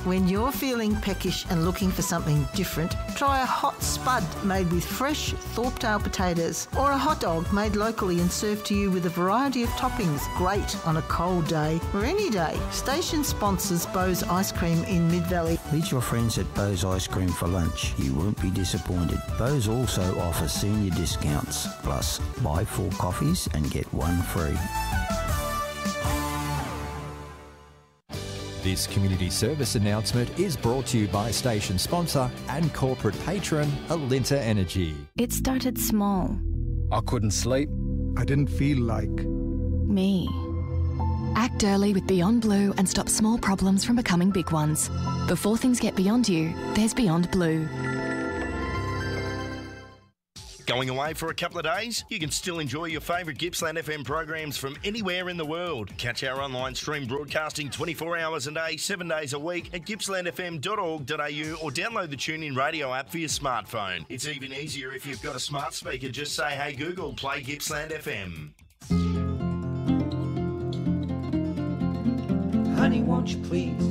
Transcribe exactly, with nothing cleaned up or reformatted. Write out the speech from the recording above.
When you're feeling peckish and looking for something different, try a hot spud made with fresh Thorpetail potatoes, or a hot dog made locally and served to you with a variety of toppings. Great on a cold day or any day. Station sponsors Bose Ice Cream in Mid-Valley. Meet your friends at Bose Ice Cream for lunch. You won't be disappointed. Bose also offers senior discounts. Plus, buy four coffees and get one free. This community service announcement is brought to you by station sponsor and corporate patron Alinta Energy. It started small. I couldn't sleep. I didn't feel like Me. Act early with Beyond Blue and stop small problems from becoming big ones. Before things get beyond you, there's Beyond Blue. Going away for a couple of days? You can still enjoy your favourite Gippsland F M programs from anywhere in the world. Catch our online stream broadcasting twenty-four hours a day, seven days a week at gippsland f m dot org dot a u or download the TuneIn Radio app for your smartphone. It's even easier if you've got a smart speaker. Just say, hey Google, play Gippsland F M. Honey, won't you please